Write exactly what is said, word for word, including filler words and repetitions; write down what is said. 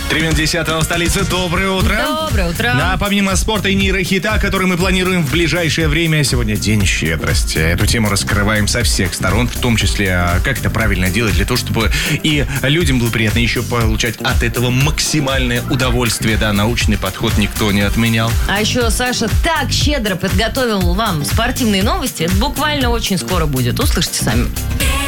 Три минуты десятого в столице. Доброе утро. Доброе утро. Да, помимо спорта и нейрохита, который мы планируем в ближайшее время, сегодня День щедрости. Эту тему раскрываем со всех сторон, в том числе, как это правильно делать, для того, чтобы и людям было приятно еще получать от этого максимальное удовольствие. Да, научный подход никто не отменял. А еще Саша так щедро подготовил вам спортивные новости. Это буквально очень скоро будет. Услышите сами.